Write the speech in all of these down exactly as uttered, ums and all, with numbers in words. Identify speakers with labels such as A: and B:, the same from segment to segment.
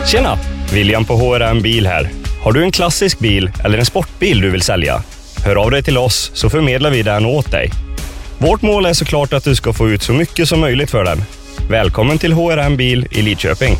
A: Tjena! William på H R M Bil här. Har du en klassisk bil eller en sportbil du vill sälja? Hör av dig till oss så förmedlar vi den åt dig. Vårt mål är såklart att du ska få ut så mycket som möjligt för den. Välkommen till H R M Bil i Lidköping.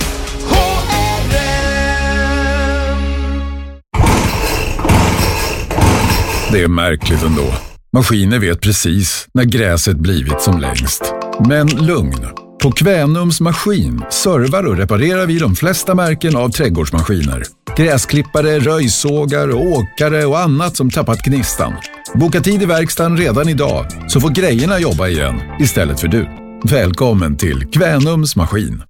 B: Det är märkligt ändå. Maskiner vet precis när gräset blivit som längst. Men lugn. På Kvänums Maskin servar och reparerar vi de flesta märken av trädgårdsmaskiner. Gräsklippare, röjsågar, åkare och annat som tappat gnistan. Boka tid i verkstaden redan idag så får grejerna jobba igen istället för du. Välkommen till Kvänums Maskin.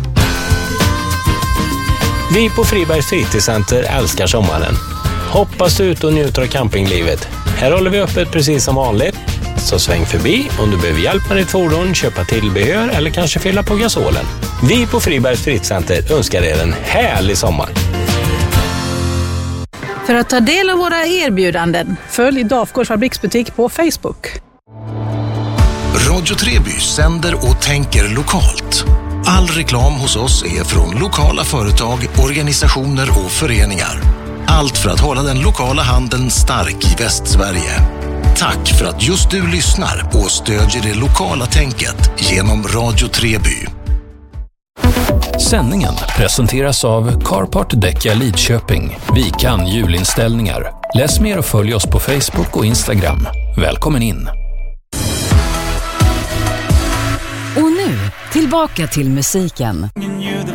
C: Vi på Fribergs fritidscenter älskar sommaren. Hoppas ut och njuter av campinglivet. Här håller vi öppet precis som vanligt. Så sväng förbi om du behöver hjälp med ditt fordon, köpa tillbehör eller kanske fylla på gasolen. Vi på Fribergs fritidscenter önskar er en härlig sommar.
D: För att ta del av våra erbjudanden, följ Dafgårds fabriksbutik på Facebook.
E: Radio Treby sänder och tänker lokalt. All reklam hos oss är från lokala företag, organisationer och föreningar. Allt för att hålla den lokala handeln stark i Västsverige. Tack för att just du lyssnar och stödjer det lokala tänket genom Radio Treby.
F: Sändningen presenteras av Carport Däcka Lidköping. Vi kan julinställningar. Läs mer och följ oss på Facebook och Instagram. Välkommen in!
G: Och nu, tillbaka till musiken.